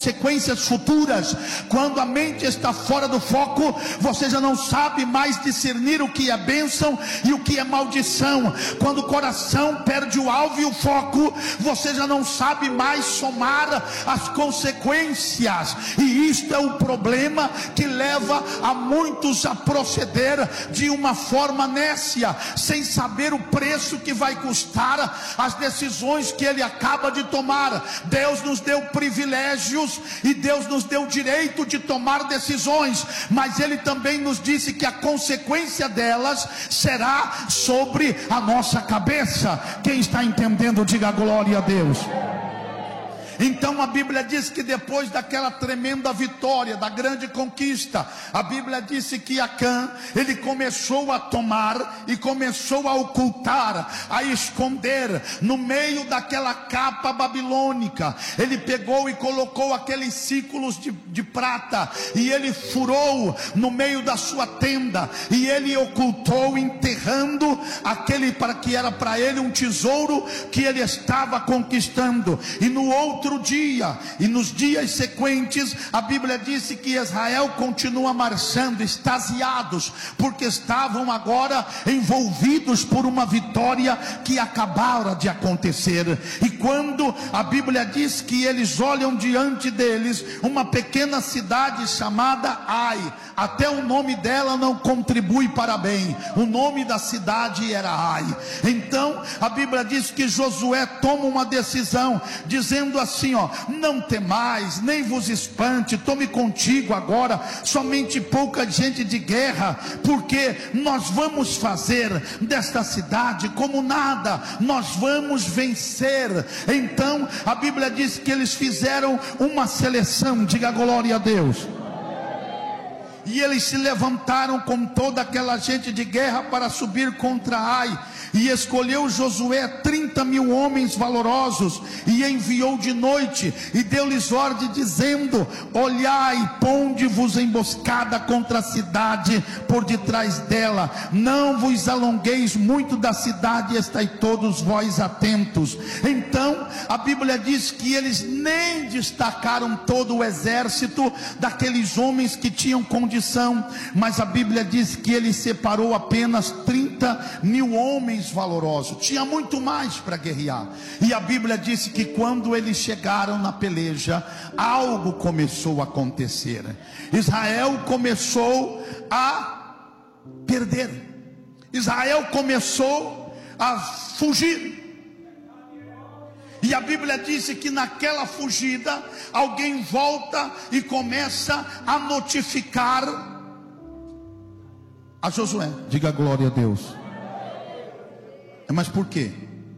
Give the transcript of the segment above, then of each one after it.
consequências futuras. Quando a mente está fora do foco, você já não sabe mais discernir o que é bênção e o que é maldição. Quando o coração perde o alvo e o foco, você já não sabe mais somar as consequências. E isto é o problema que leva a muitos a proceder de uma forma nécia, sem saber o preço que vai custar as decisões que ele acaba de tomar. Deus nos deu privilégios e Deus nos deu o direito de tomar decisões, mas ele também nos disse que a consequência delas será sobre a nossa cabeça. Quem está entendendo, diga glória a Deus. Então a Bíblia diz que depois daquela tremenda vitória, da grande conquista, a Bíblia disse que Acã, ele começou a tomar e começou a ocultar, a esconder no meio daquela capa babilônica. Ele pegou e colocou aqueles círculos de prata, e ele furou no meio da sua tenda, e ele ocultou, enterrando aquele para que era para ele um tesouro que ele estava conquistando. E no outro dia, e nos dias sequentes, a Bíblia disse que Israel continua marchando, extasiados, porque estavam agora envolvidos por uma vitória que acabara de acontecer. E quando a Bíblia diz que eles olham diante deles uma pequena cidade chamada Ai, até o nome dela não contribui para bem, o nome da cidade era Ai. Então a Bíblia diz que Josué toma uma decisão, dizendo assim: não temais, nem vos espante, tome contigo agora somente pouca gente de guerra, porque nós vamos fazer desta cidade como nada, nós vamos vencer. Então a Bíblia diz que eles fizeram uma seleção, diga glória a Deus. E eles se levantaram com toda aquela gente de guerra para subir contra Ai. E escolheu Josué 30.000 homens valorosos, e enviou de noite, e deu-lhes ordem dizendo: olhai, ponde-vos emboscada contra a cidade por detrás dela, não vos alongueis muito da cidade, e estai todos vós atentos. Então a Bíblia diz que eles nem destacaram todo o exército daqueles homens que tinham condição, mas a Bíblia diz que ele separou apenas 30.000 homens valorosos. Tinha muito mais para guerrear. E a Bíblia disse que quando eles chegaram na peleja, algo começou a acontecer. Israel começou a perder. Israel começou a fugir. E a Bíblia disse que naquela fugida, alguém volta e começa a notificar a Josué. Diga glória a Deus. Mas por quê?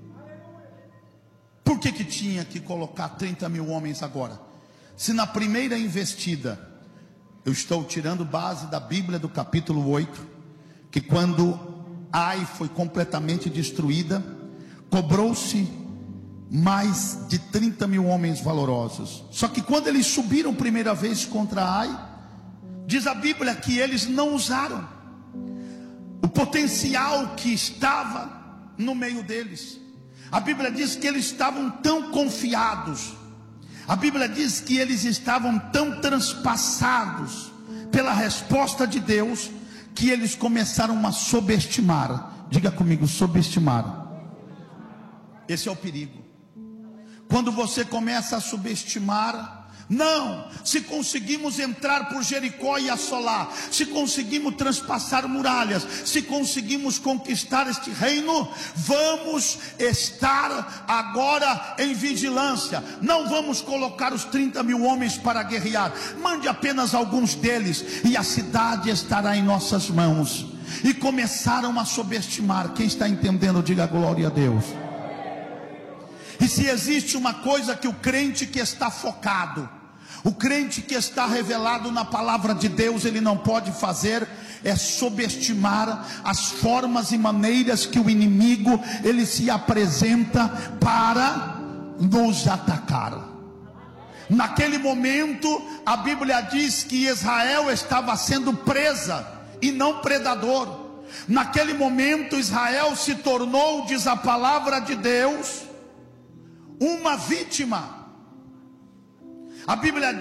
Por que tinha que colocar 30.000 homens agora? Se na primeira investida, eu estou tirando base da Bíblia do capítulo 8, que quando Ai foi completamente destruída, cobrou-se mais de 30.000 homens valorosos. Só que quando eles subiram primeira vez contra Ai, diz a Bíblia que eles não usaram o potencial que estava no meio deles. A Bíblia diz que eles estavam tão confiados, a Bíblia diz que eles estavam tão transpassados pela resposta de Deus, que eles começaram a subestimar. Diga comigo, subestimar. Esse é o perigo. Quando você começa a subestimar, não, se conseguimos entrar por Jericó e assolar, se conseguimos transpassar muralhas, se conseguimos conquistar este reino, vamos estar agora em vigilância. Não vamos colocar os 30.000 homens para guerrear, mande apenas alguns deles, e a cidade estará em nossas mãos. E começaram a subestimar. Quem está entendendo, diga glória a Deus. E se existe uma coisa que o crente que está focado, o crente que está revelado na palavra de Deus, ele não pode fazer, é subestimar as formas e maneiras que o inimigo, ele se apresenta para nos atacar. Naquele momento, a Bíblia diz que Israel estava sendo presa e não predador. Naquele momento, Israel se tornou, diz a palavra de Deus, uma vítima. A Bíblia